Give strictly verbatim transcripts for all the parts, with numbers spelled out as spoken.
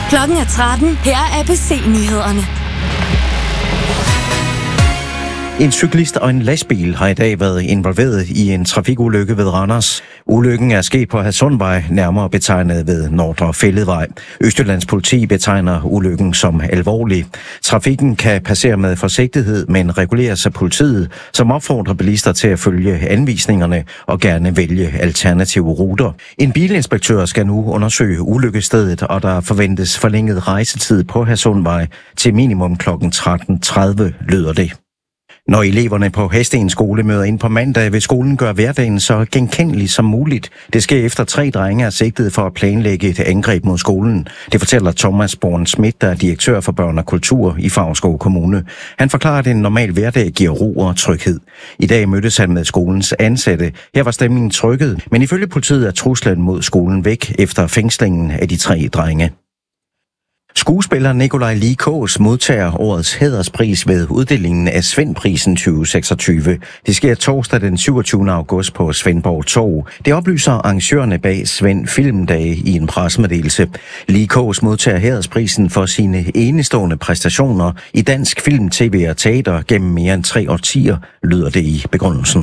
Klokken er tretten. Her er A B C-nyhederne. En cyklist og en lastbil har i dag været involveret i en trafikulykke ved Randers. Ulykken er sket på Hadsundvej, nærmere betegnet ved Nordre Fælledvej. Østjyllands politi betegner ulykken som alvorlig. Trafikken kan passere med forsigtighed, men reguleres af politiet, som opfordrer bilister til at følge anvisningerne og gerne vælge alternative ruter. En bilinspektør skal nu undersøge ulykkestedet, og der forventes forlænget rejsetid på Hadsundvej til minimum klokken tretten tredive, lyder det. Når eleverne på Hestens skole møder ind på mandag, vil skolen gøre hverdagen så genkendelig som muligt. Det sker efter tre drenge er sigtet for at planlægge et angreb mod skolen. Det fortæller Thomas Born Schmidt, der er direktør for børn og kultur i Favrskov Kommune. Han forklarer, at en normal hverdag giver ro og tryghed. I dag mødtes han med skolens ansatte. Her var stemningen trykket, men ifølge politiet er truslen mod skolen væk efter fængslingen af de tre drenge. Skuespiller Nikolaj Lie Kaas modtager årets hæderspris ved uddelingen af Svendprisen tyve seksogtyve. Det sker torsdag den syvogtyvende august på Svendborg Torv. Det oplyser arrangørerne bag Svend Filmdage i en pressemeddelelse. Lie Kaas modtager hædersprisen for sine enestående præstationer i dansk film, tv og teater gennem mere end tre årtier, lyder det i begrundelsen.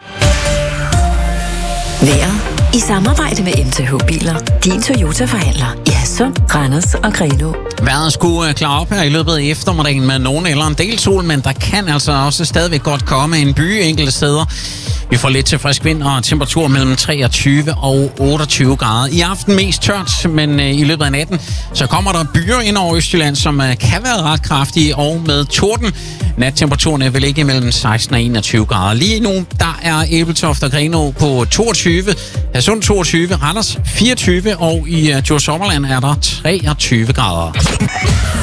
Vejret i samarbejde med M T H Biler. Din Toyota-forhandler i Hadsund, Randers og Grenaa. Vejret skulle klare op her i løbet af eftermiddagen med nogen eller en del sol, men der kan altså også stadigvæk godt komme en by enkelte steder. Vi får lidt til frisk vind og temperatur mellem treogtyve og otteogtyve grader. I aften mest tørt, men i løbet af natten så kommer der byer ind over Østjylland, som kan være ret kraftige og med torden. Nattemperaturen er vel ikke mellem seksten og enogtyve grader. Lige nu der er Ebeltoft og Grenaa på toogtyve, Hadsund toogtyve, Randers fireogtyve og i Djursommerland er der treogtyve grader.